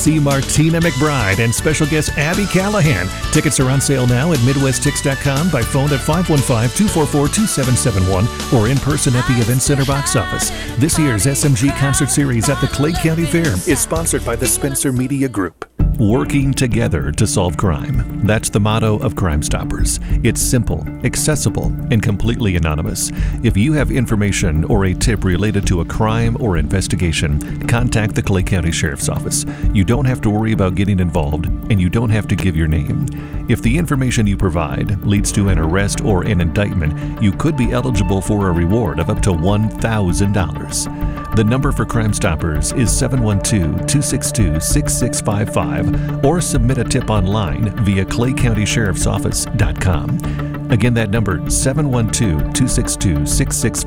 see Martina McBride and special guest Abby Callahan. Tickets are on sale now at MidwestTix.com, by phone at 515-244-2771, or in person at the Event Center box office. This year's SMG Concert Series at the Clay County Fair is sponsored by the Spencer Media Group. Working together to solve crime. That's the motto of Crime Stoppers. It's simple, accessible, and completely anonymous. If you have information or a tip related to a crime or investigation, contact the Clay County Sheriff's Office. You don't have to worry about getting involved, and you don't have to give your name. If the information you provide leads to an arrest or an indictment, you could be eligible for a reward of up to $1,000. The number for Crime Stoppers is 712-262-6655, or submit a tip online via claycountysheriffsoffice.com. Again, that number, 712-262-6655.